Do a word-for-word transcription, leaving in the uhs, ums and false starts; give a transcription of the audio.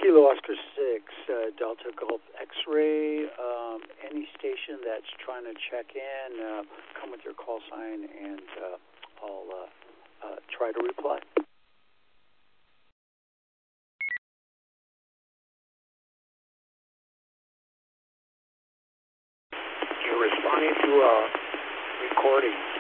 Kilo Oscar six, uh, Delta Golf X-Ray. Um, any station that's trying to check in, uh, come with your call sign, and uh, I'll uh, uh, try to reply. You're responding to a recording.